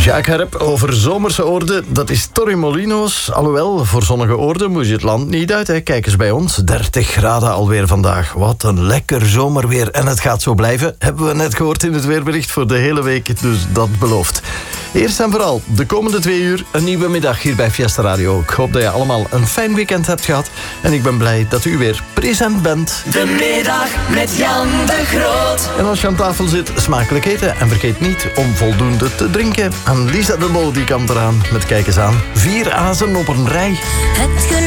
Jacques Herp over zomerse oorden, dat is Torremolinos. Alhoewel, voor zonnige oorden moet je het land niet uit. Hè. Kijk eens bij ons, 30 graden alweer vandaag. Wat een lekker zomerweer. En het gaat zo blijven, hebben we net gehoord in het weerbericht voor de hele week. Dus dat belooft. Eerst en vooral, de komende 2 uur een nieuwe middag hier bij Fiesta Radio. Ik hoop dat je allemaal een fijn weekend hebt gehad. En ik ben blij dat u weer present bent. De middag met Jan de Groot. En als je aan tafel zit, smakelijk eten. En vergeet niet om voldoende te drinken. En Lisa de Loo die komt eraan met kijk eens aan. 4 azen op een rij. Het